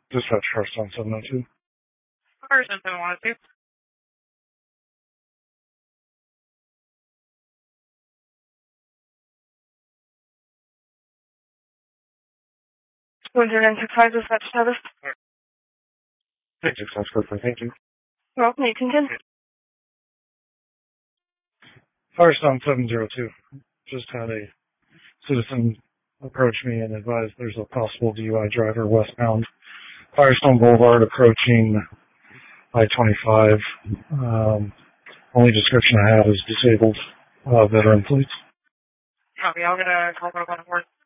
Dispatch Firestone 702. Firestone 702. Would you identify dispatch status? 86, that's perfect. Thank you. Well, you can continue. Firestone 702. Just had a citizen approach me and advise there's a possible DUI driver westbound Firestone Boulevard approaching I-25. Only description I have is disabled veteran, please. Copy. I'll get a call for 1 4.